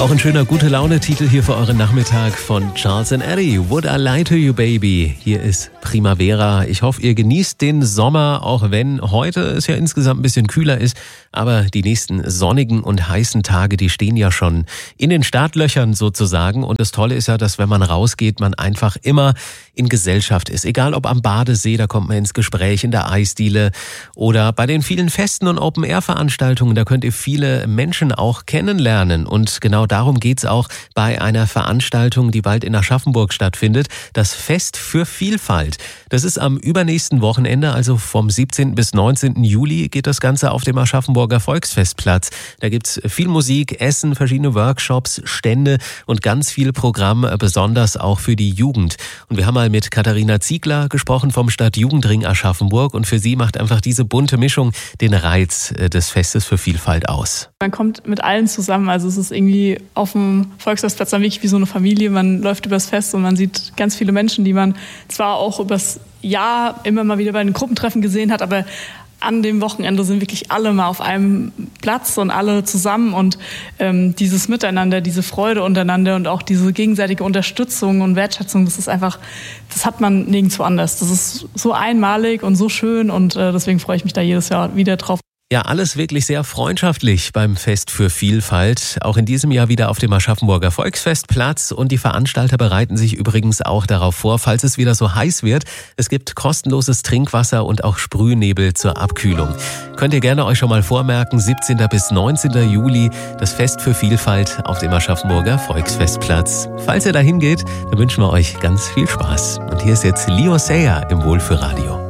Auch ein schöner Gute-Laune-Titel hier für euren Nachmittag von Charles and Eddie. Would I Lie to You, Baby? Hier ist Primavera. Ich hoffe, ihr genießt den Sommer, auch wenn heute es ja insgesamt ein bisschen kühler ist. Aber die nächsten sonnigen und heißen Tage, die stehen ja schon in den Startlöchern sozusagen. Und das Tolle ist ja, dass wenn man rausgeht, man einfach immer in Gesellschaft ist. Egal ob am Badesee, da kommt man ins Gespräch, in der Eisdiele oder bei den vielen Festen und Open-Air-Veranstaltungen, da könnt ihr viele Menschen auch kennenlernen. Und genau darum geht's auch bei einer Veranstaltung, die bald in Aschaffenburg stattfindet. Das Fest für Vielfalt. Das ist am übernächsten Wochenende, also vom 17. bis 19. Juli geht das Ganze auf dem Aschaffenburger Volksfestplatz. Da gibt's viel Musik, Essen, verschiedene Workshops, Stände und ganz viel Programm, besonders auch für die Jugend. Und wir haben mal mit Katharina Ziegler gesprochen vom Stadtjugendring Aschaffenburg und für sie macht einfach diese bunte Mischung den Reiz des Festes für Vielfalt aus. Man kommt mit allen zusammen, also es ist irgendwie auf dem Volksfestplatz dann wirklich wie so eine Familie. Man läuft übers Fest und man sieht ganz viele Menschen, die man zwar auch übers Jahr immer mal wieder bei den Gruppentreffen gesehen hat, aber an dem Wochenende sind wirklich alle mal auf einem Platz und alle zusammen und dieses Miteinander, diese Freude untereinander und auch diese gegenseitige Unterstützung und Wertschätzung, das ist einfach, das hat man nirgendwo anders. Das ist so einmalig und so schön und deswegen freue ich mich da jedes Jahr wieder drauf. Ja, alles wirklich sehr freundschaftlich beim Fest für Vielfalt. Auch in diesem Jahr wieder auf dem Aschaffenburger Volksfestplatz. Und die Veranstalter bereiten sich übrigens auch darauf vor, falls es wieder so heiß wird. Es gibt kostenloses Trinkwasser und auch Sprühnebel zur Abkühlung. Könnt ihr gerne euch schon mal vormerken, 17. bis 19. Juli, das Fest für Vielfalt auf dem Aschaffenburger Volksfestplatz. Falls ihr dahin geht, dann wünschen wir euch ganz viel Spaß. Und hier ist jetzt Leo Sayer im Wohlfühlradio.